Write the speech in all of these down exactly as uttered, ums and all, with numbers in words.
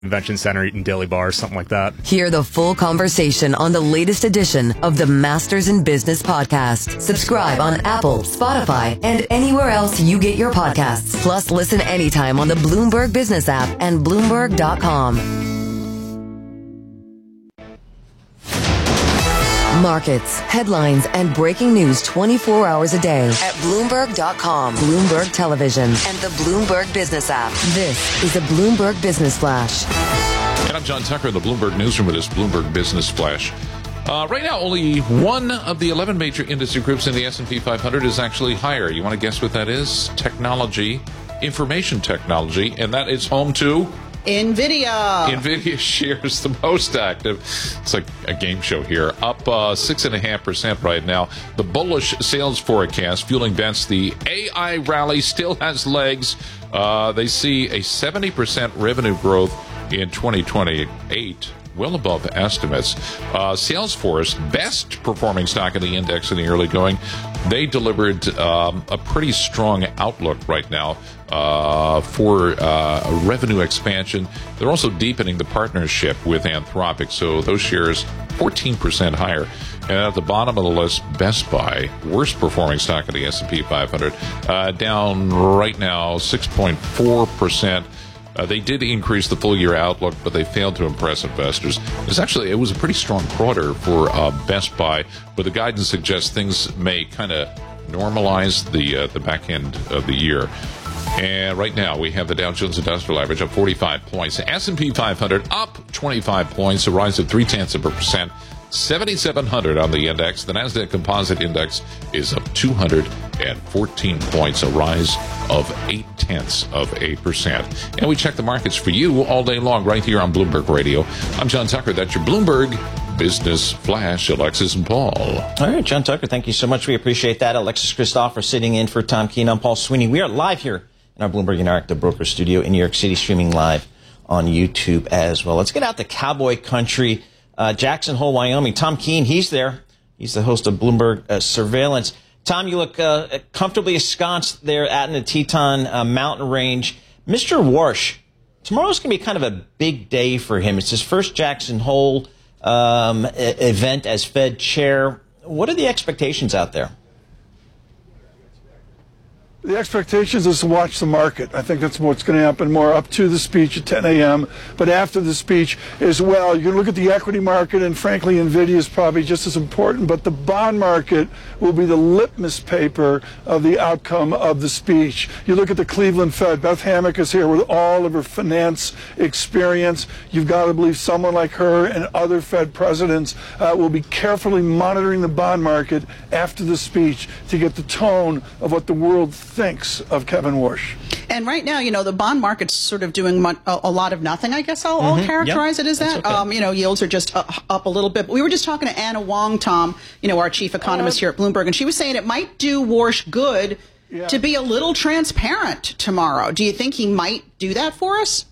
Convention Center eating dilly bars, something like that. Hear the full conversation on the latest edition of the Masters in Business podcast. Subscribe on Apple, Spotify, and anywhere else you get your podcasts. Plus, listen anytime on the Bloomberg Business app and Bloomberg dot com. Markets, headlines, and breaking news twenty-four hours a day at Bloomberg dot com, Bloomberg Television, and the Bloomberg Business app. This is the Bloomberg Business Flash. And I'm John Tucker in the Bloomberg Newsroom with this Bloomberg Business Flash. Uh, right now, only one of the eleven major industry groups in the S and P five hundred is actually higher. You want to guess what that is? Technology, information technology, and that is home to NVIDIA. NVIDIA shares the most active. It's like a game show here. Up uh, six point five percent right now. The bullish sales forecast fueling bets. The A I rally still has legs. Uh, they see a seventy percent revenue growth in twenty twenty-eight. Well above estimates. Uh, Salesforce, best performing stock in the index in the early going. They delivered um, a pretty strong outlook right now uh, for uh, revenue expansion. They're also deepening the partnership with Anthropic, so those shares fourteen percent higher. And at the bottom of the list, Best Buy, worst performing stock in the S and P five hundred, uh, down right now six point four percent. Uh, they did increase the full-year outlook, but they failed to impress investors. It was actually it was a pretty strong quarter for uh, Best Buy, but the guidance suggests things may kind of normalize the uh, the back end of the year. And right now, we have the Dow Jones Industrial Average up forty-five points. The S and P five hundred up twenty-five points, a rise of three-tenths of a percent. seventy-seven hundred on the index. The Nasdaq Composite Index is up two hundred fourteen points, a rise of eight tenths of a percent. And we check the markets for you all day long right here on Bloomberg Radio. I'm John Tucker. That's your Bloomberg Business Flash. Alexis and Paul. All right, John Tucker, thank you so much. We appreciate that. Alexis Christopher sitting in for Tom Keene. I'm Paul Sweeney. We are live here in our Bloomberg Interactive Broker Studio in New York City, streaming live on YouTube as well. Let's get out to cowboy country. Uh, Jackson Hole, Wyoming. Tom Keene, he's there. He's the host of Bloomberg uh, Surveillance. Tom, you look uh, comfortably ensconced there out in the Teton uh, mountain range. Mister Warsh, tomorrow's going to be kind of a big day for him. It's his first Jackson Hole um, event as Fed chair. What are the expectations out there? The expectations is to watch the market. I think that's what's going to happen more up to the speech at ten a.m., but after the speech as well. You can look at the equity market, and frankly, NVIDIA is probably just as important, but the bond market will be the litmus paper of the outcome of the speech. You look at the Cleveland Fed. Beth Hammack is here with all of her finance experience. You've got to believe someone like her and other Fed presidents uh, will be carefully monitoring the bond market after the speech to get the tone of what the world thinks of Kevin Warsh. And right now, you know, the bond market's sort of doing a, a lot of nothing, I guess I'll, mm-hmm. I'll characterize yep. it as that. Okay. Um, you know, yields are just up, up a little bit. But we were just talking to Anna Wong, Tom, you know, our chief economist uh, here at Bloomberg, and she was saying it might do Warsh good yeah. to be a little transparent tomorrow. Do you think he might do that for us?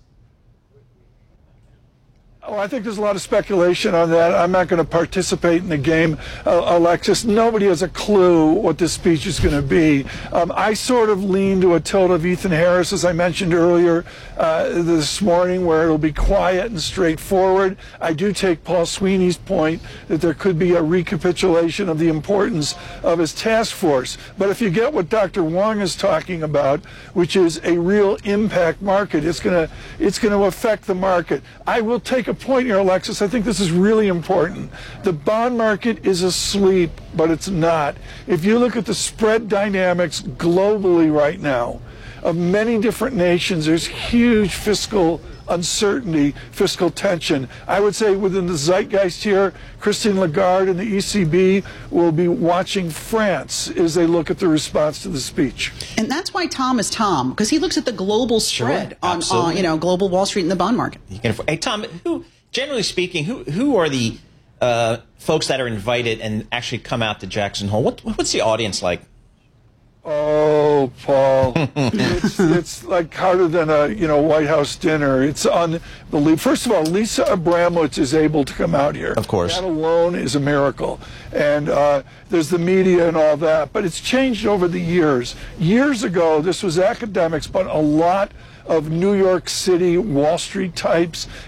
Oh, I think there's a lot of speculation on that. I'm not going to participate in the game, uh, Alexis. Nobody has a clue what this speech is going to be. Um, I sort of lean to a tilt of Ethan Harris, as I mentioned earlier uh, this morning, where it'll be quiet and straightforward. I do take Paul Sweeney's point that there could be a recapitulation of the importance of his task force. But if you get what Doctor Wong is talking about, which is a real impact market, it's going to it's going to affect the market. I will take a point here, Alexis. I think this is really important. The bond market is asleep, but it's not. If you look at the spread dynamics globally right now of many different nations, there's huge fiscal uncertainty, fiscal tension. I would say within the zeitgeist here, Christine Lagarde and the E C B will be watching France as they look at the response to the speech. And that's why Tom is Tom, because he looks at the global spread sure, on, uh, you know, global Wall Street and the bond market. You can, hey, Tom, who, generally speaking, who who are the uh, folks that are invited and actually come out to Jackson Hole? What, what's the audience like? Oh, Paul, it's, it's like harder than a you know White House dinner. It's unbelievable. First of all, Lisa Abramowitz is able to come out here. Of course, that alone is a miracle. And uh, there's the media and all that, but it's changed over the years. Years ago, this was academics, but a lot of New York City Wall Street types